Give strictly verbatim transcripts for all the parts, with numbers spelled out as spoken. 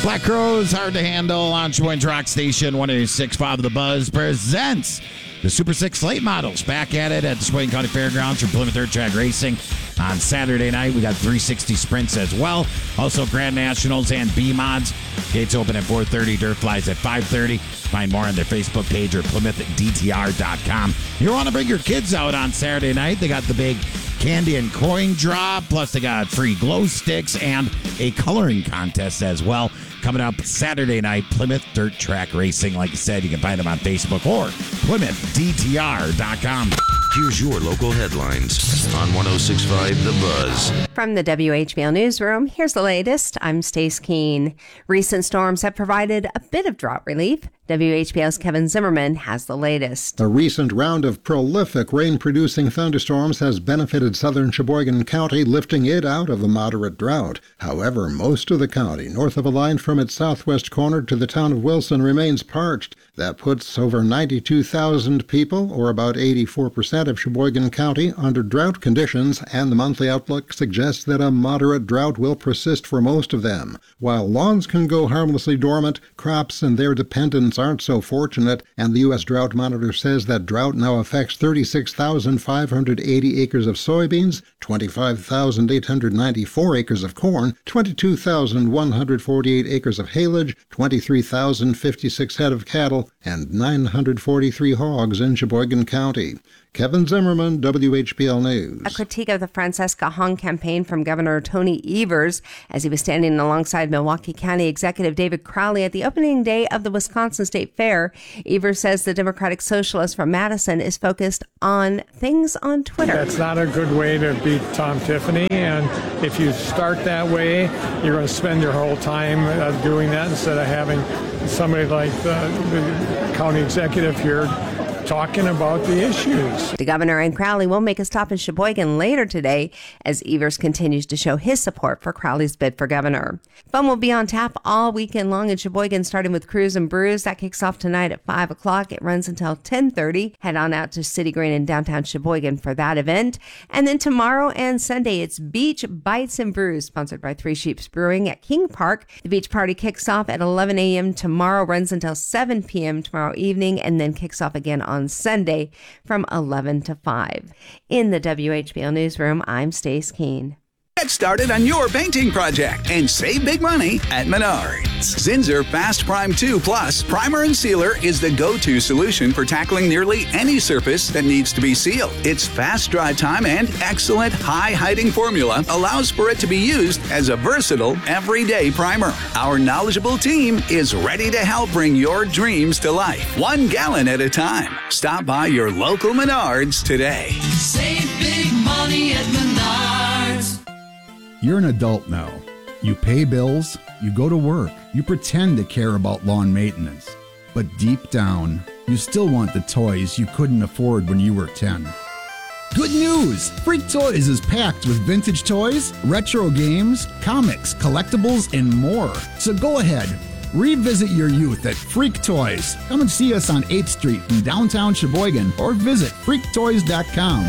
Black Crowes, Hard to Handle on Sheboygan's Rock Station. one oh six point five The Buzz presents the Super six Slate Models. Back at it at the Sheboygan County Fairgrounds for Plymouth Dirt Track Racing on Saturday night. We got three sixty sprints as well. Also Grand Nationals and B-Mods. Gates open at four thirty. Dirt Flies at five thirty. Find more on their Facebook page or Plymouth D T R dot com. You want to bring your kids out on Saturday night? They got the big candy and coin drop. Plus they got free glow sticks and a coloring contest as well. Coming up Saturday night, Plymouth Dirt Track Racing. Like I said, you can find them on Facebook or Plymouth D T R dot com. Here's your local headlines on one oh six point five The Buzz. From the W H B L Newsroom, here's the latest. I'm Stace Keene. Recent storms have provided a bit of drought relief. W H B L's Kevin Zimmerman has the latest. A recent round of prolific rain-producing thunderstorms has benefited southern Sheboygan County, lifting it out of a moderate drought. However, most of the county, north of a line from its southwest corner to the town of Wilson, remains parched. That puts over ninety-two thousand people, or about eighty-four percent of Sheboygan County, under drought conditions, and the monthly outlook suggests that a moderate drought will persist for most of them. While lawns can go harmlessly dormant, crops and their dependents aren't so fortunate, and the U S Drought Monitor says that drought now affects thirty-six thousand five hundred eighty acres of soybeans, twenty-five thousand eight hundred ninety-four acres of corn, twenty-two thousand one hundred forty-eight acres of haylage, twenty-three thousand fifty-six head of cattle, and nine hundred forty-three hogs in Sheboygan County. Kevin Zimmerman, W H B L News. A critique of the Francesca Hong campaign from Governor Tony Evers as he was standing alongside Milwaukee County Executive David Crowley at the opening day of the Wisconsin State Fair. Evers says the Democratic Socialist from Madison is focused on things on Twitter. That's not a good way to beat Tom Tiffany, and if you start that way, you're going to spend your whole time uh, doing that instead of having somebody like the, the county executive here talking about the issues. The governor and Crowley will make a stop in Sheboygan later today as Evers continues to show his support for Crowley's bid for governor. Fun will be on tap all weekend long in Sheboygan, starting with Cruise and Brews. That kicks off tonight at five o'clock. It runs until ten thirty. Head on out to City Green in downtown Sheboygan for that event. And then tomorrow and Sunday, it's Beach Bites and Brews, sponsored by Three Sheeps Brewing at King Park. The beach party kicks off at eleven a.m. tomorrow, runs until seven p.m. tomorrow evening, and then kicks off again on on Sunday from eleven to five. In the W H B L Newsroom, I'm Stace Keene. Get started on your painting project and save big money at Menards. Zinsser Fast Prime two Plus Primer and Sealer is the go-to solution for tackling nearly any surface that needs to be sealed. Its fast dry time and excellent high-hiding formula allows for it to be used as a versatile, everyday primer. Our knowledgeable team is ready to help bring your dreams to life, one gallon at a time. Stop by your local Menards today. Save big money at Menards. You're an adult now. You pay bills, you go to work, you pretend to care about lawn maintenance. But deep down, you still want the toys you couldn't afford when you were ten. Good news! Freak Toys is packed with vintage toys, retro games, comics, collectibles, and more. So go ahead, revisit your youth at Freak Toys. Come and see us on eighth Street in downtown Sheboygan or visit freak toys dot com.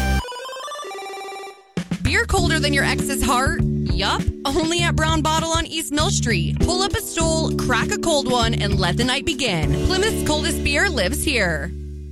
Beer colder than your ex's heart? Yup, only at Brown Bottle on East Mill Street. Pull up a stool, crack a cold one, and let the night begin. Plymouth's coldest beer lives here.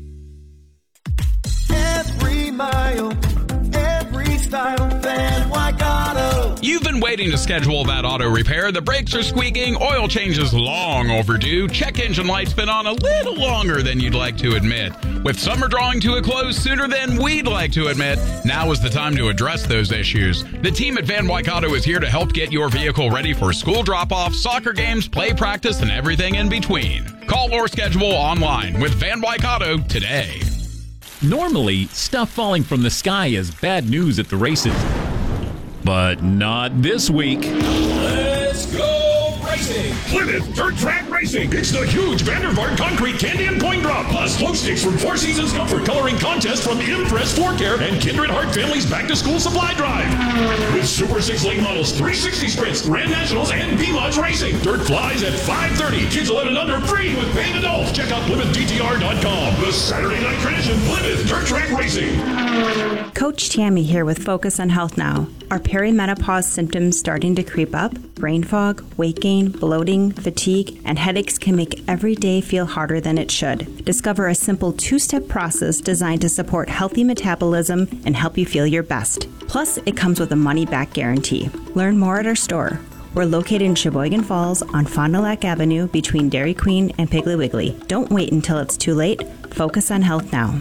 Every mile, every style, Van Waikato. You've been waiting to schedule that auto repair. The brakes are squeaking, oil change is long overdue, check engine light's been on a little longer than you'd like to admit. With summer drawing to a close sooner than we'd like to admit, now is the time to address those issues. The team at Van Waikato is here to help get your vehicle ready for school drop-off, soccer games, play practice, and everything in between. Call or schedule online with Van Waikato today. Normally, stuff falling from the sky is bad news at the races. But not this week. Let's go racing! Plymouth Dirt Track Racing. It's the huge Vandervaart Concrete Candy and Coin Drop, plus glow sticks from Four Seasons Comfort Coloring Contest from Impress Floor Care and Kindred Heart Family's Back to School Supply Drive. With Super six late models, three sixty sprints, Grand Nationals, and B-Mods Racing. Dirt flies at five thirty. Kids eleven and under free with paying adults. Check out Plymouth D T R dot com. The Saturday night tradition, Plymouth Dirt Track Racing. Coach Tammy here with Focus on Health Now. Are perimenopause symptoms starting to creep up? Brain fog, weight gain, bloating, fatigue, and headaches can make every day feel harder than it should. Discover a simple two-step process designed to support healthy metabolism and help you feel your best. Plus, it comes with a money-back guarantee. Learn more at our store. We're located in Sheboygan Falls on Fond du Lac Avenue between Dairy Queen and Piggly Wiggly. Don't wait until it's too late. Focus on health now.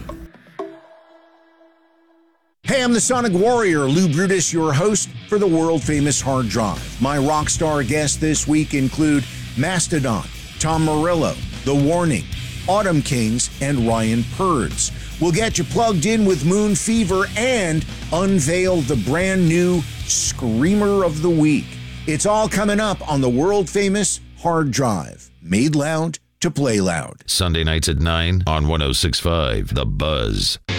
Hey, I'm the Sonic Warrior, Lou Brutus, your host for the world-famous Hard Drive. My rock star guests this week include Mastodon, Tom Morello, The Warning, Autumn Kings, and Ryan Purds. We'll get you plugged in with Moon Fever and unveil the brand new Screamer of the Week. It's all coming up on the world-famous Hard Drive. Made loud to play loud. Sunday nights at nine on one oh six point five The Buzz.